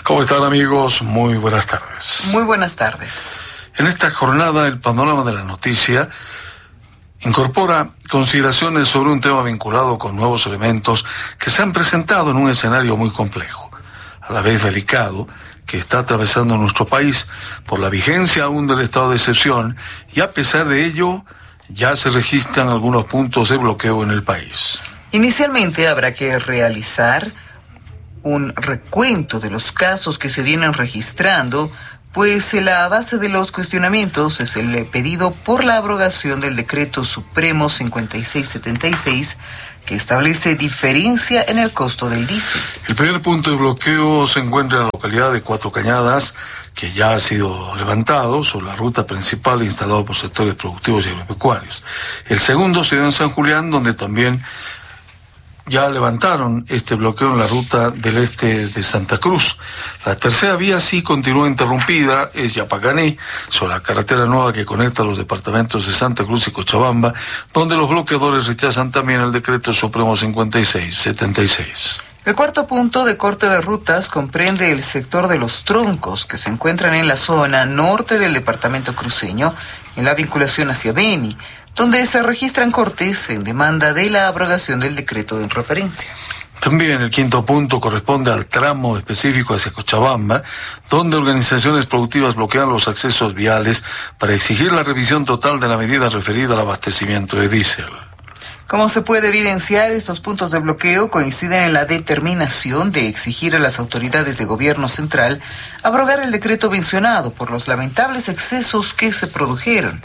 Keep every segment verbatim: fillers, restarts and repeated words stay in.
¿Cómo están, amigos? Muy buenas tardes. Muy buenas tardes. En esta jornada, el panorama de la noticia incorpora consideraciones sobre un tema vinculado con nuevos elementos que se han presentado en un escenario muy complejo, a la vez delicado, que está atravesando nuestro país por la vigencia aún del estado de excepción, y a pesar de ello, ya se registran algunos puntos de bloqueo en el país. Inicialmente habrá que realizar un recuento de los casos que se vienen registrando, pues la base de los cuestionamientos es el pedido por la abrogación del Decreto Supremo cincuenta y seis setenta y seis, que establece diferencia en el costo del diésel. El primer punto de bloqueo se encuentra en la localidad de Cuatro Cañadas, que ya ha sido levantado sobre la ruta principal instalada por sectores productivos y agropecuarios. El segundo se dio en San Julián, donde también ya levantaron este bloqueo en la ruta del este de Santa Cruz. La tercera vía sí continúa interrumpida, es Yapacaní, sobre la carretera nueva que conecta los departamentos de Santa Cruz y Cochabamba, donde los bloqueadores rechazan también el Decreto Supremo cincuenta y seis setenta y seis. El cuarto punto de corte de rutas comprende el sector de los troncos, que se encuentran en la zona norte del departamento cruceño, en la vinculación hacia Beni, donde se registran cortes en demanda de la abrogación del decreto en referencia. También el quinto punto corresponde al tramo específico hacia Cochabamba, donde organizaciones productivas bloquean los accesos viales para exigir la revisión total de la medida referida al abastecimiento de diésel. Como se puede evidenciar, estos puntos de bloqueo coinciden en la determinación de exigir a las autoridades de gobierno central abrogar el decreto mencionado por los lamentables excesos que se produjeron.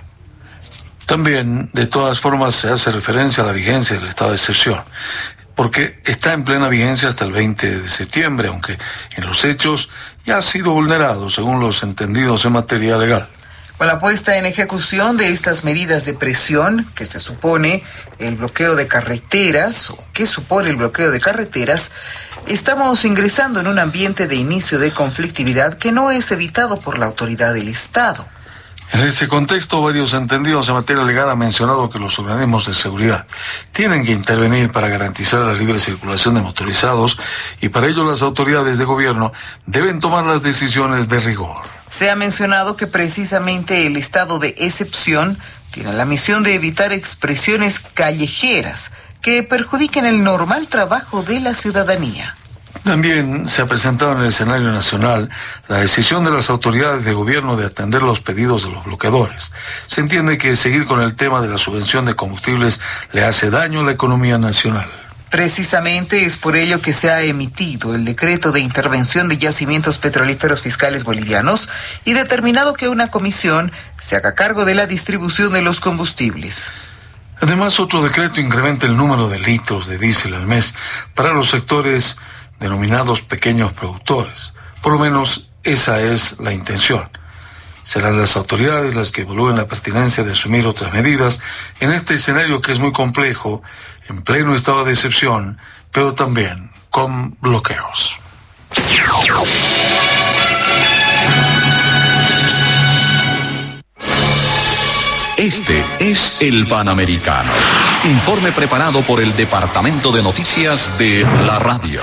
También, de todas formas, se hace referencia a la vigencia del estado de excepción, porque está en plena vigencia hasta el veinte de septiembre, aunque en los hechos ya ha sido vulnerado, según los entendidos en materia legal. Con la puesta en ejecución de estas medidas de presión, que se supone el bloqueo de carreteras, o que supone el bloqueo de carreteras, estamos ingresando en un ambiente de inicio de conflictividad que no es evitado por la autoridad del Estado. En ese contexto, varios entendidos en materia legal han mencionado que los organismos de seguridad tienen que intervenir para garantizar la libre circulación de motorizados, y para ello las autoridades de gobierno deben tomar las decisiones de rigor. Se ha mencionado que precisamente el estado de excepción tiene la misión de evitar expresiones callejeras que perjudiquen el normal trabajo de la ciudadanía. También se ha presentado en el escenario nacional la decisión de las autoridades de gobierno de atender los pedidos de los bloqueadores. Se entiende que seguir con el tema de la subvención de combustibles le hace daño a la economía nacional. Precisamente es por ello que se ha emitido el decreto de intervención de yacimientos petrolíferos fiscales bolivianos y determinado que una comisión se haga cargo de la distribución de los combustibles. Además, otro decreto incrementa el número de litros de diésel al mes para los sectores denominados pequeños productores. Por lo menos esa es la intención. Serán las autoridades las que evalúen la pertinencia de asumir otras medidas en este escenario que es muy complejo, en pleno estado de excepción, pero también con bloqueos. Este es el Panamericano. Informe preparado por el Departamento de Noticias de la Radio.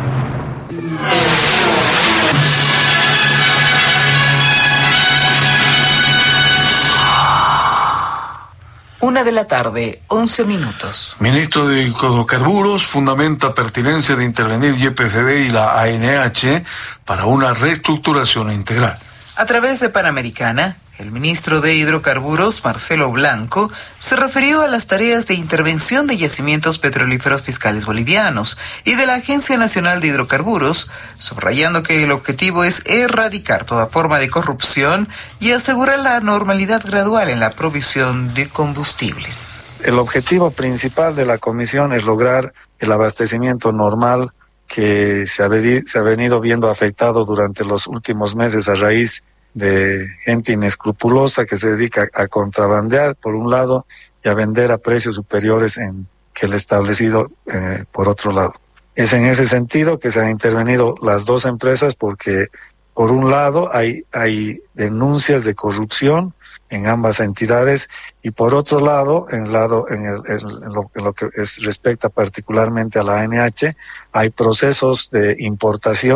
Una de la tarde, once minutos. Ministro de Hidrocarburos fundamenta pertinencia de intervenir Y P F B y la A N H para una reestructuración integral. A través de Panamericana, el ministro de Hidrocarburos, Marcelo Blanco, se refirió a las tareas de intervención de yacimientos petrolíferos fiscales bolivianos y de la Agencia Nacional de Hidrocarburos, subrayando que el objetivo es erradicar toda forma de corrupción y asegurar la normalidad gradual en la provisión de combustibles. El objetivo principal de la comisión es lograr el abastecimiento normal que se ha, veni- se ha venido viendo afectado durante los últimos meses a raíz de gente inescrupulosa que se dedica a contrabandear por un lado y a vender a precios superiores en que el establecido eh, por otro lado. Es en ese sentido que se han intervenido las dos empresas porque por un lado hay, hay denuncias de corrupción en ambas entidades y por otro lado, en, el lado, en, el, en, lo, en lo que es, respecta particularmente a la A N H, hay procesos de importación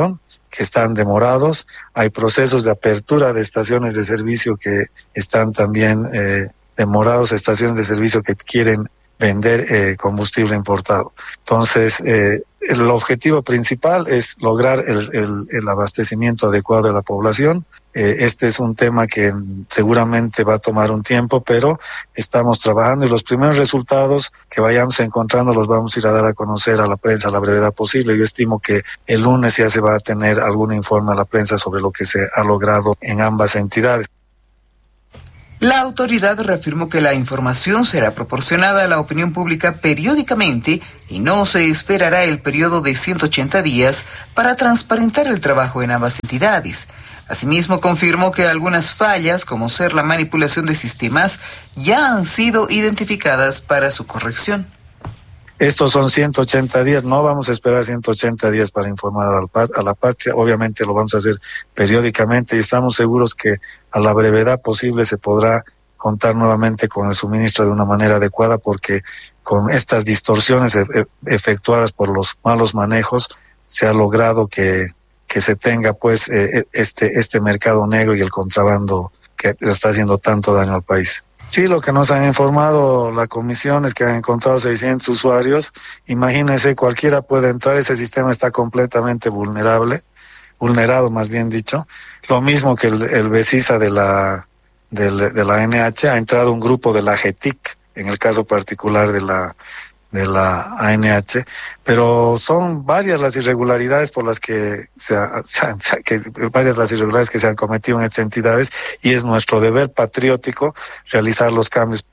que están demorados, hay procesos de apertura de estaciones de servicio que están también eh, demorados, estaciones de servicio que quieren vender eh, combustible importado. Entonces, eh, el objetivo principal es lograr el, el, el abastecimiento adecuado de la población. Eh, este es un tema que seguramente va a tomar un tiempo, pero estamos trabajando y los primeros resultados que vayamos encontrando los vamos a ir a dar a conocer a la prensa a la brevedad posible. Yo estimo que el lunes ya se va a tener algún informe a la prensa sobre lo que se ha logrado en ambas entidades. La autoridad reafirmó que la información será proporcionada a la opinión pública periódicamente y no se esperará el periodo de ciento ochenta días para transparentar el trabajo en ambas entidades. Asimismo, confirmó que algunas fallas, como ser la manipulación de sistemas, ya han sido identificadas para su corrección. Estos son ciento ochenta días, no vamos a esperar ciento ochenta días para informar a la, a la patria, obviamente lo vamos a hacer periódicamente y estamos seguros que a la brevedad posible se podrá contar nuevamente con el suministro de una manera adecuada porque con estas distorsiones e efectuadas por los malos manejos se ha logrado que, que se tenga pues eh, este, este mercado negro y el contrabando que está haciendo tanto daño al país. Sí, lo que nos han informado la comisión es que han encontrado seiscientos usuarios. Imagínense, cualquiera puede entrar, ese sistema está completamente vulnerable, vulnerado más bien dicho. Lo mismo que el, el BESISA de la, de, de la N H, ha entrado un grupo de la G T I C, en el caso particular de la de la A N H, pero son varias las irregularidades por las que se, ha, se, ha, se ha, que varias las irregularidades que se han cometido en estas entidades y es nuestro deber patriótico realizar los cambios.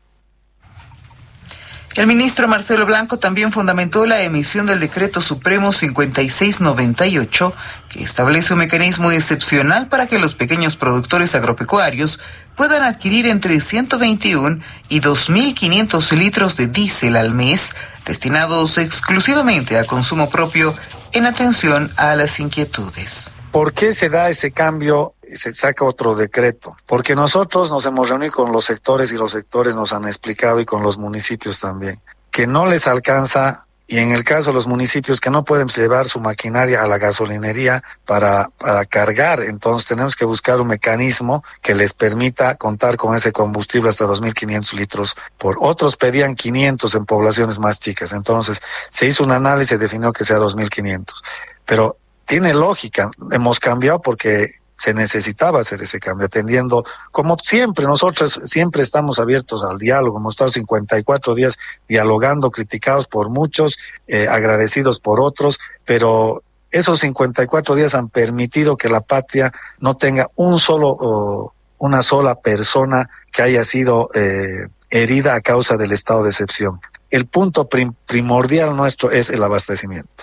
El ministro Marcelo Blanco también fundamentó la emisión del Decreto Supremo cincuenta y seis noventa y ocho, que establece un mecanismo excepcional para que los pequeños productores agropecuarios puedan adquirir entre ciento veintiuno y dos mil quinientos litros de diésel al mes, destinados exclusivamente a consumo propio en atención a las inquietudes. ¿Por qué se da ese cambio? Se saca otro decreto. Porque nosotros nos hemos reunido con los sectores y los sectores nos han explicado y con los municipios también, que no les alcanza, y en el caso de los municipios que no pueden llevar su maquinaria a la gasolinería para, para cargar, entonces tenemos que buscar un mecanismo que les permita contar con ese combustible hasta dos mil quinientos litros por. Otros pedían quinientos en poblaciones más chicas, entonces se hizo un análisis y definió que sea dos mil quinientos. Pero tiene lógica, hemos cambiado porque se necesitaba hacer ese cambio, atendiendo, como siempre, nosotros siempre estamos abiertos al diálogo, hemos estado cincuenta y cuatro días dialogando, criticados por muchos, eh, agradecidos por otros, pero esos cincuenta y cuatro días han permitido que la patria no tenga un solo, oh, una sola persona que haya sido eh, herida a causa del estado de excepción. El punto prim- primordial nuestro es el abastecimiento.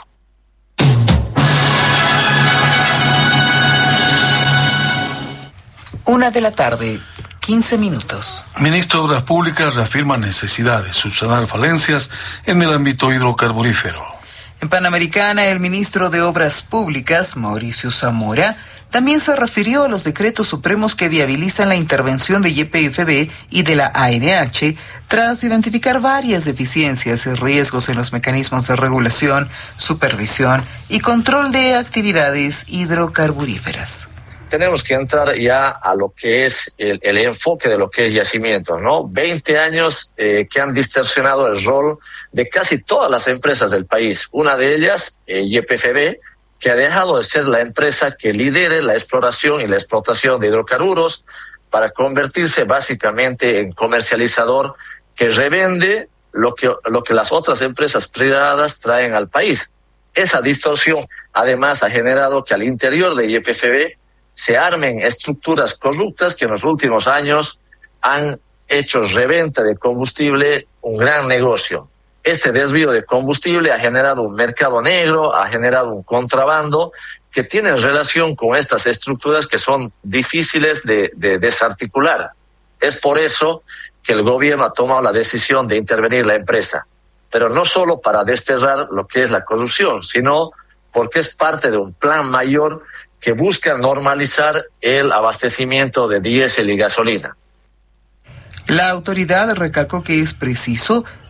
Una de la tarde, quince minutos. Ministro de Obras Públicas reafirma necesidad de subsanar falencias en el ámbito hidrocarburífero. En Panamericana, el ministro de Obras Públicas, Mauricio Zamora, también se refirió a los decretos supremos que viabilizan la intervención de Y P F B y de la A N H tras identificar varias deficiencias y riesgos en los mecanismos de regulación, supervisión y control de actividades hidrocarburíferas. Tenemos que entrar ya a lo que es el, el enfoque de lo que es yacimiento, ¿no? veinte años eh, que han distorsionado el rol de casi todas las empresas del país. Una de ellas, eh, Y P F B, que ha dejado de ser la empresa que lidere la exploración y la explotación de hidrocarburos para convertirse básicamente en comercializador que revende lo que, lo que las otras empresas privadas traen al país. Esa distorsión, además, ha generado que al interior de Y P F B se armen estructuras corruptas que en los últimos años han hecho reventa de combustible un gran negocio. Este desvío de combustible ha generado un mercado negro, ha generado un contrabando que tiene relación con estas estructuras que son difíciles de, de desarticular. Es por eso que el gobierno ha tomado la decisión de intervenir la empresa, pero no solo para desterrar lo que es la corrupción, sino porque es parte de un plan mayor que busca normalizar el abastecimiento de diésel y gasolina. La autoridad recalcó que es preciso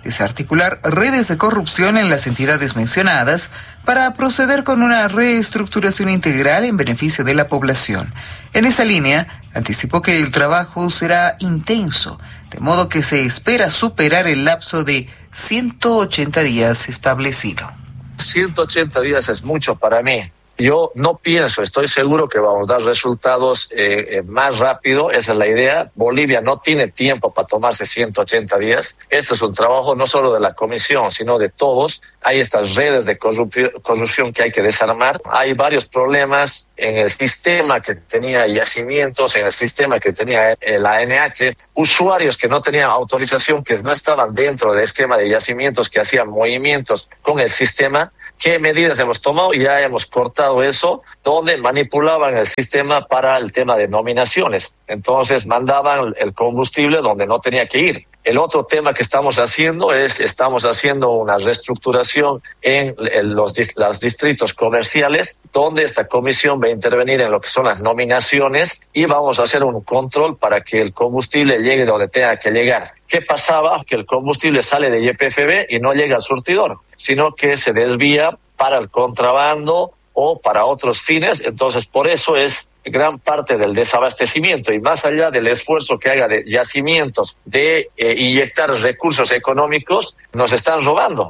desarticular redes de corrupción en las entidades mencionadas para proceder con una reestructuración integral en beneficio de la población. En esa línea, anticipó que el trabajo será intenso, de modo que se espera superar el lapso de ciento ochenta días establecido. ciento ochenta días es mucho para mí. Yo no pienso, estoy seguro que vamos a dar resultados eh, eh, más rápido, esa es la idea. Bolivia no tiene tiempo para tomarse ciento ochenta días. Esto es un trabajo no solo de la comisión, sino de todos. Hay estas redes de corrup- corrupción que hay que desarmar. Hay varios problemas en el sistema que tenía yacimientos, en el sistema que tenía la A N H. Usuarios que no tenían autorización, que no estaban dentro del esquema de yacimientos, que hacían movimientos con el sistema. ¿Qué medidas hemos tomado? Ya hemos cortado eso, donde manipulaban el sistema para el tema de nominaciones. Entonces mandaban el combustible donde no tenía que ir. El otro tema que estamos haciendo es, estamos haciendo una reestructuración en, en los, los distritos comerciales, donde esta comisión va a intervenir en lo que son las nominaciones y vamos a hacer un control para que el combustible llegue donde tenga que llegar. ¿Qué pasaba? Que el combustible sale de Y P F B y no llega al surtidor, sino que se desvía para el contrabando o para otros fines. Entonces, por eso es gran parte del desabastecimiento, y más allá del esfuerzo que haga de yacimientos de eh, inyectar recursos económicos, nos están robando.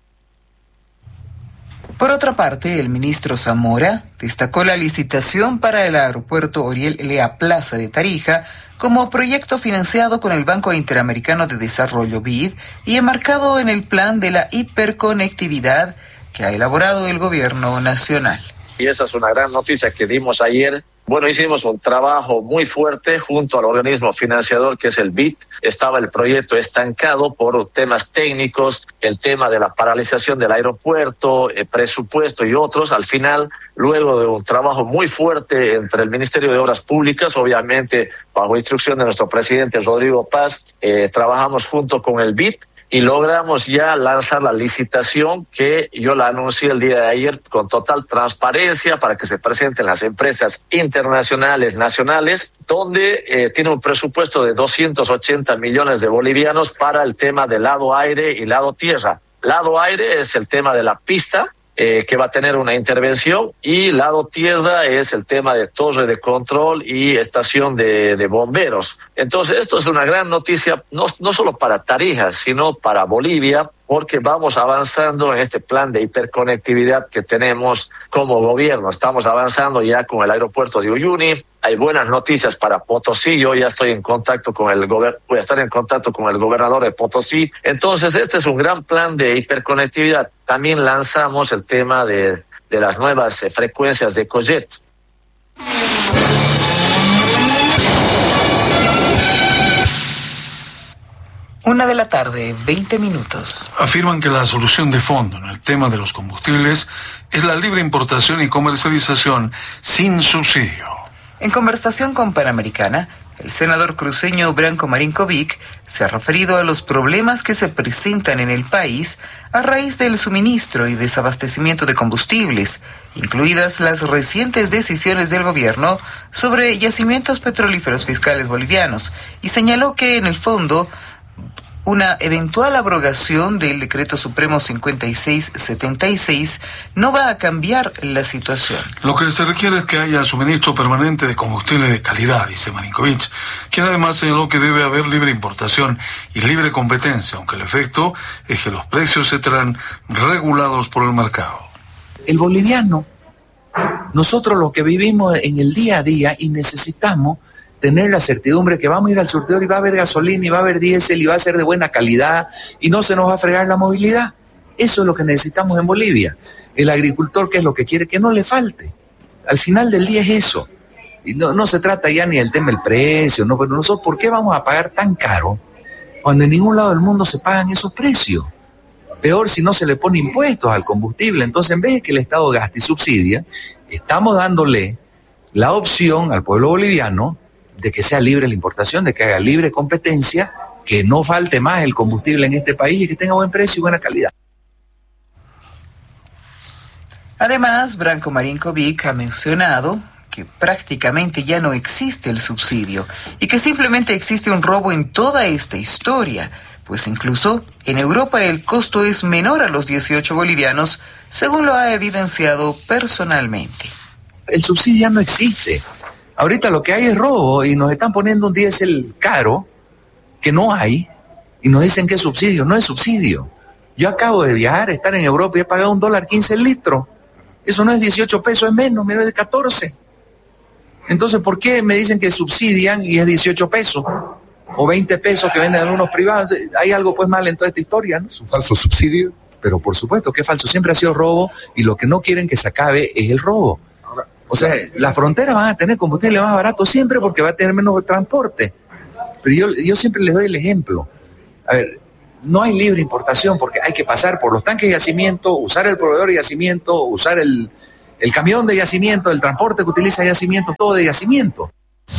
Por otra parte, el ministro Zamora destacó la licitación para el aeropuerto Oriel Lea Plaza de Tarija como proyecto financiado con el Banco Interamericano de Desarrollo B I D y enmarcado en el plan de la hiperconectividad que ha elaborado el gobierno nacional. Y esa es una gran noticia que dimos ayer. Bueno, hicimos un trabajo muy fuerte junto al organismo financiador que es el B I D. Estaba el proyecto estancado por temas técnicos, el tema de la paralización del aeropuerto, el presupuesto y otros. Al final, luego de un trabajo muy fuerte entre el Ministerio de Obras Públicas, obviamente bajo instrucción de nuestro presidente Rodrigo Paz, eh, trabajamos junto con el B I D. Y logramos ya lanzar la licitación que yo la anuncié el día de ayer con total transparencia para que se presenten las empresas internacionales, nacionales, donde eh, tiene un presupuesto de doscientos ochenta millones de bolivianos para el tema de lado aire y lado tierra. Lado aire es el tema de la pista, Eh, que va a tener una intervención, y lado tierra es el tema de torre de control y estación de, de bomberos. Entonces esto es una gran noticia, no, no solo para Tarija, sino para Bolivia, porque vamos avanzando en este plan de hiperconectividad que tenemos como gobierno. Estamos avanzando ya con el aeropuerto de Uyuni. Hay buenas noticias para Potosí. Yo ya estoy en contacto con el gober- voy a estar en contacto con el gobernador de Potosí. Entonces, este es un gran plan de hiperconectividad. También lanzamos el tema de, de las nuevas eh, frecuencias de Cojet. Una de la tarde, veinte minutos. Afirman que la solución de fondo en el tema de los combustibles es la libre importación y comercialización sin subsidio. En conversación con Panamericana, el senador cruceño Branco Marinkovic se ha referido a los problemas que se presentan en el país a raíz del suministro y desabastecimiento de combustibles, incluidas las recientes decisiones del gobierno sobre yacimientos petrolíferos fiscales bolivianos, y señaló que, en el fondo, una eventual abrogación del Decreto Supremo cincuenta y seis setenta y seis no va a cambiar la situación. Lo que se requiere es que haya suministro permanente de combustible de calidad, dice Marinkovic, quien además señaló que debe haber libre importación y libre competencia, aunque el efecto es que los precios estarán regulados por el mercado. El boliviano, nosotros los que vivimos en el día a día y necesitamos tener la certidumbre que vamos a ir al surtidor y va a haber gasolina y va a haber diésel y va a ser de buena calidad y no se nos va a fregar la movilidad. Eso es lo que necesitamos en Bolivia. El agricultor, ¿qué es lo que quiere? Que no le falte. Al final del día es eso. Y no, no se trata ya ni del tema del precio, ¿no? Pero nosotros, ¿por qué vamos a pagar tan caro cuando en ningún lado del mundo se pagan esos precios? Peor si no se le pone impuestos al combustible. Entonces, en vez de que el Estado gaste y subsidia, estamos dándole la opción al pueblo boliviano de que sea libre la importación, de que haga libre competencia, que no falte más el combustible en este país y que tenga buen precio y buena calidad. Además, Branco Marinkovic ha mencionado que prácticamente ya no existe el subsidio y que simplemente existe un robo en toda esta historia, pues incluso en Europa el costo es menor a los dieciocho bolivianos, según lo ha evidenciado personalmente. El subsidio ya no existe. Ahorita lo que hay es robo y nos están poniendo un diésel caro, que no hay, y nos dicen que es subsidio. No es subsidio. Yo acabo de viajar, estar en Europa y he pagado un dólar quince el litro. Eso no es dieciocho pesos, es menos, menos de catorce. Entonces, ¿por qué me dicen que subsidian y es dieciocho pesos? O veinte pesos que venden algunos privados. Hay algo pues mal en toda esta historia, ¿no? ¿Es un falso subsidio? Pero por supuesto que es falso. Siempre ha sido robo y lo que no quieren que se acabe es el robo. O sea, las fronteras van a tener combustible más barato siempre porque va a tener menos transporte. Pero yo, yo siempre les doy el ejemplo. A ver, no hay libre importación porque hay que pasar por los tanques de yacimiento, usar el proveedor de yacimiento, usar el, el camión de yacimiento, el transporte que utiliza yacimiento, todo de yacimiento.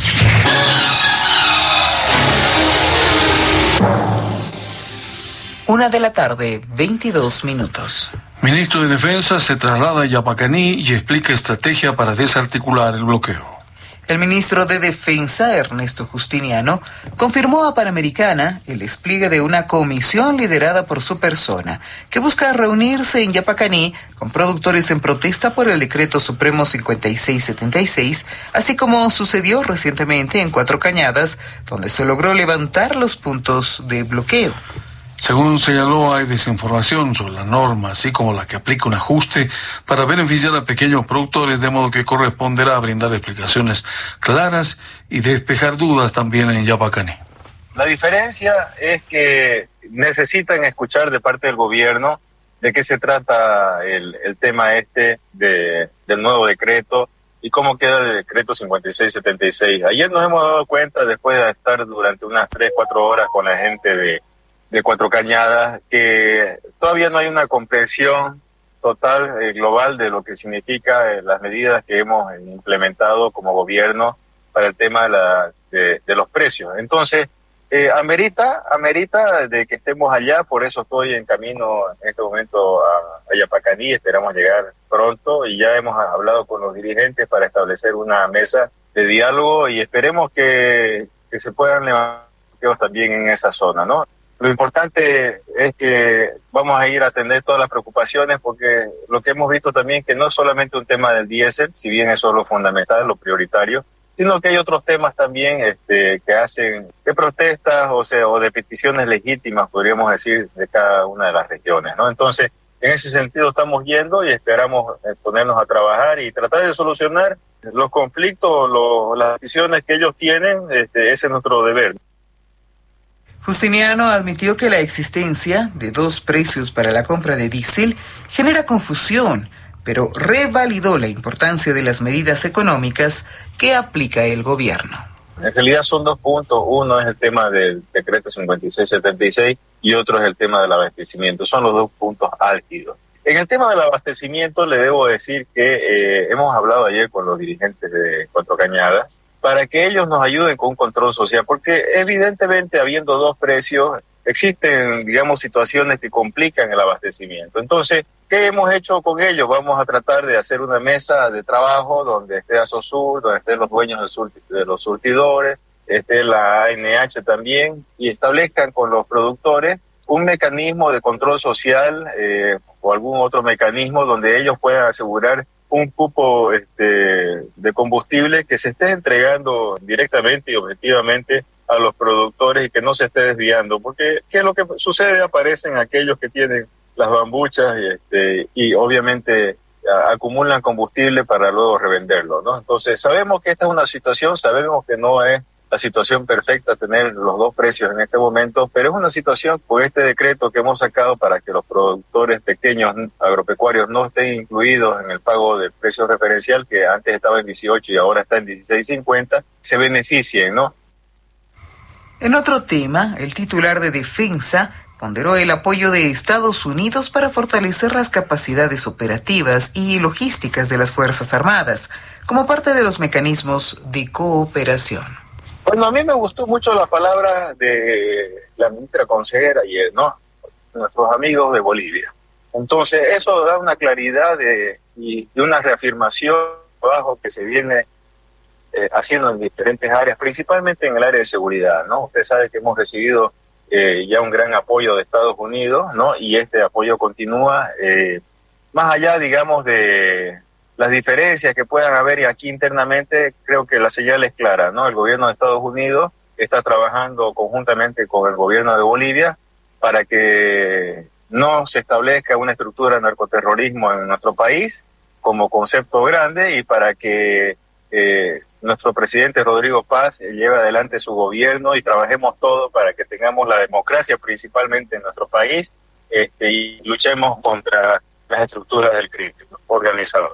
Una de la tarde, veintidós minutos. Ministro de Defensa se traslada a Yapacaní y explica estrategia para desarticular el bloqueo. El ministro de Defensa, Ernesto Justiniano, confirmó a Panamericana el despliegue de una comisión liderada por su persona, que busca reunirse en Yapacaní con productores en protesta por el Decreto Supremo cincuenta y seis setenta y seis, así como sucedió recientemente en Cuatro Cañadas, donde se logró levantar los puntos de bloqueo. Según señaló, hay desinformación sobre la norma, así como la que aplica un ajuste para beneficiar a pequeños productores, de modo que corresponderá brindar explicaciones claras y despejar dudas también en Yapacaní. La diferencia es que necesitan escuchar de parte del gobierno de qué se trata el, el tema este de, del nuevo decreto y cómo queda el decreto cincuenta y seis setenta y seis. Ayer nos hemos dado cuenta, después de estar durante unas tres, cuatro horas con la gente de de Cuatro Cañadas, que todavía no hay una comprensión total, eh, global, de lo que significa eh, las medidas que hemos eh, implementado como gobierno para el tema de, la, de, de los precios. Entonces, eh, amerita, amerita de que estemos allá, por eso estoy en camino en este momento a, a Yapacaní, esperamos llegar pronto y ya hemos hablado con los dirigentes para establecer una mesa de diálogo y esperemos que, que se puedan levantar también en esa zona, ¿no? Lo importante es que vamos a ir a atender todas las preocupaciones porque lo que hemos visto también que no es solamente un tema del diésel, si bien eso es lo fundamental, lo prioritario, sino que hay otros temas también este, que hacen de protestas, o sea, o de peticiones legítimas, podríamos decir, de cada una de las regiones, ¿no? Entonces, en ese sentido estamos yendo y esperamos eh, ponernos a trabajar y tratar de solucionar los conflictos, lo, las decisiones que ellos tienen, este, ese es nuestro deber. Justiniano admitió que la existencia de dos precios para la compra de diésel genera confusión, pero revalidó la importancia de las medidas económicas que aplica el gobierno. En realidad son dos puntos, uno es el tema del decreto cincuenta y seis setenta y seis y otro es el tema del abastecimiento, son los dos puntos álgidos. En el tema del abastecimiento le debo decir que eh, hemos hablado ayer con los dirigentes de Cuatro Cañadas, para que ellos nos ayuden con un control social, porque evidentemente habiendo dos precios, existen, digamos, situaciones que complican el abastecimiento. Entonces, ¿qué hemos hecho con ellos? Vamos a tratar de hacer una mesa de trabajo donde esté Asosur, donde estén los dueños del surti- de los surtidores, esté la A N H también, y establezcan con los productores un mecanismo de control social eh, o algún otro mecanismo donde ellos puedan asegurar un cupo este, de combustible que se esté entregando directamente y objetivamente a los productores y que no se esté desviando, porque ¿qué es lo que sucede? Aparecen aquellos que tienen las bambuchas y, este, y obviamente a, acumulan combustible para luego revenderlo, ¿no? Entonces sabemos que esta es una situación, sabemos que no es la situación perfecta tener los dos precios en este momento, pero es una situación con este decreto que hemos sacado para que los productores pequeños agropecuarios no estén incluidos en el pago del precio referencial, que antes estaba en dieciocho y ahora está en dieciséis cincuenta, se beneficien, ¿no? En otro tema, el titular de Defensa ponderó el apoyo de Estados Unidos para fortalecer las capacidades operativas y logísticas de las Fuerzas Armadas, como parte de los mecanismos de cooperación. Bueno, a mí me gustó mucho la palabra de la ministra consejera y ¿no? nuestros amigos de Bolivia. Entonces, eso da una claridad de, y de una reafirmación del trabajo que se viene eh, haciendo en diferentes áreas, principalmente en el área de seguridad, ¿no? Usted sabe que hemos recibido eh, ya un gran apoyo de Estados Unidos, ¿no? Y este apoyo continúa, eh, más allá, digamos, de las diferencias que puedan haber aquí internamente. Creo que la señal es clara, ¿no? El gobierno de Estados Unidos está trabajando conjuntamente con el gobierno de Bolivia para que no se establezca una estructura de narcoterrorismo en nuestro país como concepto grande, y para que eh, nuestro presidente Rodrigo Paz eh, lleve adelante su gobierno y trabajemos todos para que tengamos la democracia principalmente en nuestro país, este, y luchemos contra las estructuras del crimen organizado.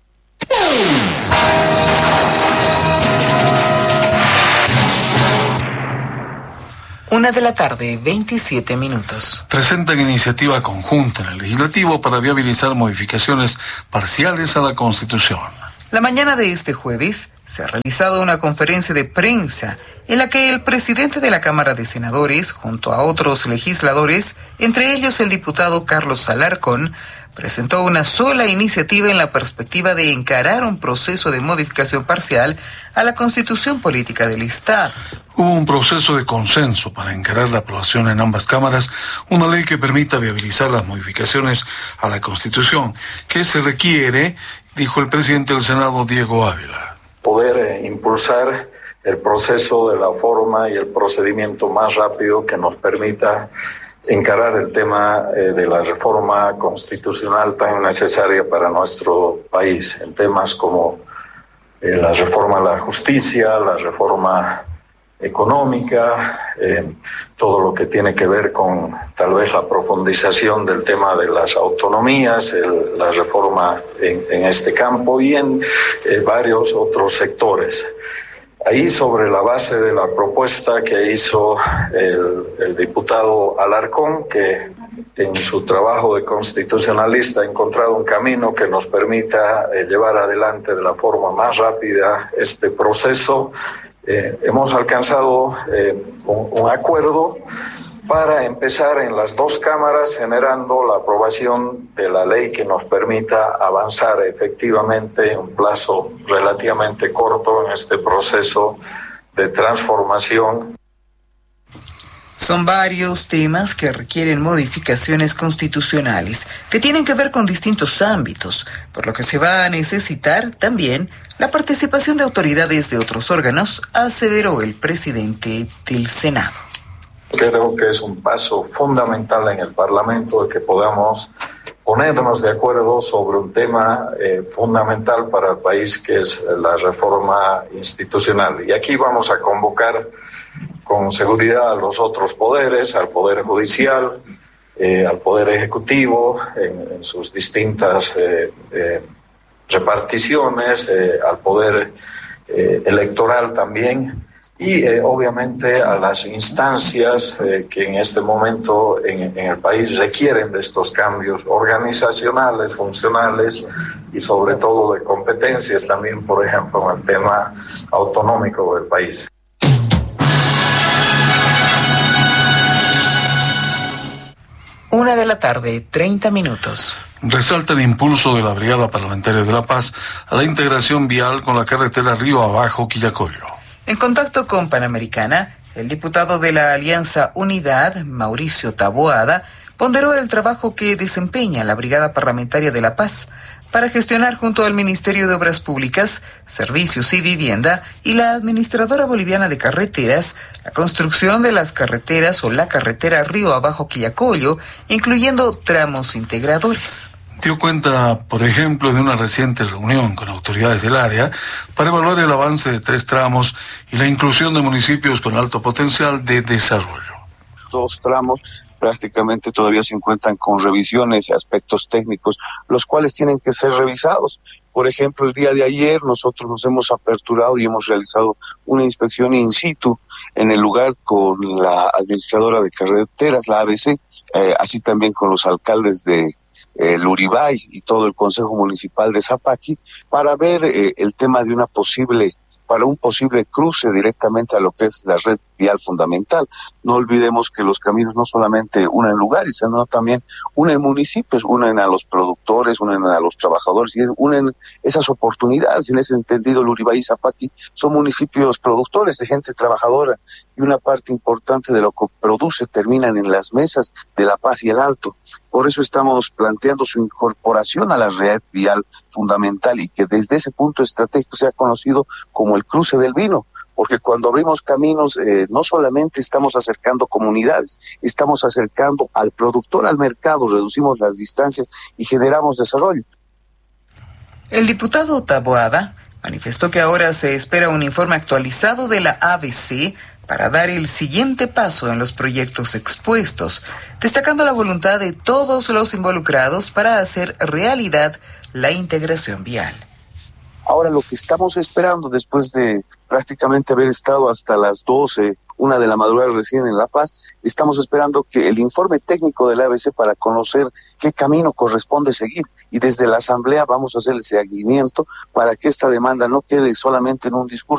Una de la tarde, veintisiete minutos. Presentan iniciativa conjunta en el Legislativo para viabilizar modificaciones parciales a la Constitución. La mañana de este jueves se ha realizado una conferencia de prensa en la que el presidente de la Cámara de Senadores, junto a otros legisladores, entre ellos el diputado Carlos Alarcón, presentó una sola iniciativa en la perspectiva de encarar un proceso de modificación parcial a la Constitución Política del Estado. Hubo un proceso de consenso para encarar la aprobación en ambas cámaras, una ley que permita viabilizar las modificaciones a la Constitución que se requiere, dijo el presidente del Senado, Diego Ávila. Poder eh, impulsar el proceso de la forma y el procedimiento más rápido que nos permita encarar el tema eh, de la reforma constitucional tan necesaria para nuestro país, en temas como eh, la reforma a la justicia, la reforma económica, eh, todo lo que tiene que ver con tal vez la profundización del tema de las autonomías, el, la reforma en, en este campo y en eh, varios otros sectores. Ahí, sobre la base de la propuesta que hizo el, el diputado Alarcón, que en su trabajo de constitucionalista ha encontrado un camino que nos permita eh, llevar adelante de la forma más rápida este proceso, eh, hemos alcanzado eh, un, un acuerdo para empezar en las dos cámaras generando la aprobación de la ley que nos permita avanzar efectivamente en un plazo relativamente corto en este proceso de transformación. Son varios temas que requieren modificaciones constitucionales que tienen que ver con distintos ámbitos, por lo que se va a necesitar también la participación de autoridades de otros órganos, aseveró el presidente del Senado. Creo que es un paso fundamental en el Parlamento de que podamos ponernos de acuerdo sobre un tema eh, fundamental para el país, que es la reforma institucional. Y aquí vamos a convocar con seguridad a los otros poderes, al Poder Judicial, eh, al Poder Ejecutivo, en, en sus distintas eh, eh, reparticiones, eh, al Poder eh, Electoral también, y eh, obviamente a las instancias eh, que en este momento en, en el país requieren de estos cambios organizacionales, funcionales y sobre todo de competencias también, por ejemplo, en el tema autonómico del país. Una de la tarde, treinta minutos. Resalta el impulso de la Brigada Parlamentaria de la Paz a la integración vial con la carretera Río Abajo Quillacollo. En contacto con Panamericana, el diputado de la Alianza Unidad, Mauricio Taboada, ponderó el trabajo que desempeña la Brigada Parlamentaria de la Paz para gestionar junto al Ministerio de Obras Públicas, Servicios y Vivienda y la Administradora Boliviana de Carreteras, la construcción de las carreteras o la carretera Río Abajo Quillacollo, incluyendo tramos integradores. Dio cuenta, por ejemplo, de una reciente reunión con autoridades del área para evaluar el avance de tres tramos y la inclusión de municipios con alto potencial de desarrollo. Dos tramos prácticamente todavía se encuentran con revisiones y aspectos técnicos, los cuales tienen que ser revisados. Por ejemplo, el día de ayer nosotros nos hemos aperturado y hemos realizado una inspección in situ en el lugar con la administradora de carreteras, la A B C, eh, así también con los alcaldes de el Uribay y todo el Consejo Municipal de Zapaqui, para ver eh, el tema de una posible para un posible cruce directamente a lo que es la red vial fundamental. No olvidemos que los caminos no solamente unen lugares, sino también unen municipios, unen a los productores, unen a los trabajadores y unen esas oportunidades. En ese entendido, el Uribay y Zapaqui son municipios productores de gente trabajadora y una parte importante de lo que produce terminan en las mesas de La Paz y el Alto. Por eso estamos planteando su incorporación a la red vial fundamental y que desde ese punto estratégico sea conocido como el cruce del vino, porque cuando abrimos caminos eh, no solamente estamos acercando comunidades, estamos acercando al productor al mercado, reducimos las distancias y generamos desarrollo. El diputado Taboada manifestó que ahora se espera un informe actualizado de la A B C para dar el siguiente paso en los proyectos expuestos, destacando la voluntad de todos los involucrados para hacer realidad la integración vial. Ahora lo que estamos esperando después de prácticamente haber estado hasta las doce, una de la madrugada recién en La Paz, estamos esperando que el informe técnico de la A B C para conocer qué camino corresponde seguir y desde la Asamblea vamos a hacer el seguimiento para que esta demanda no quede solamente en un discurso.